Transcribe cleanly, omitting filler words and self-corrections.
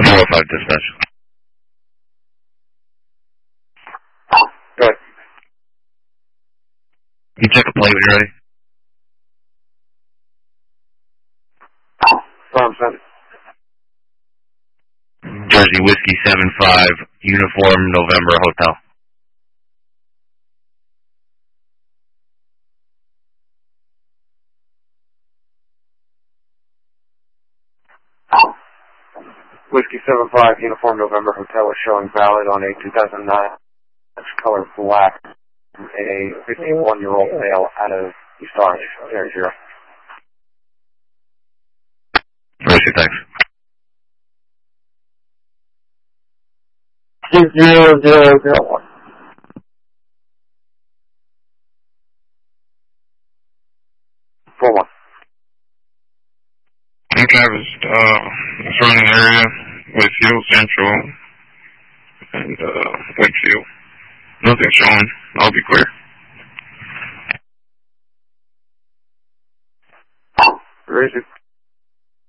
405 dispatch. Good. You check a plate when you're ready. Firm, sir. Jersey Whiskey 75, Uniform November Hotel. Whiskey 75, Uniform November Hotel is showing valid on a 2009 color black, a 51-year-old male out of East Orange, Area 0. Mercy, thanks. 20001. Okay, I was surrounding the area with Fuel Central and Wakefield. Nothing showing. I'll be clear. Where is it?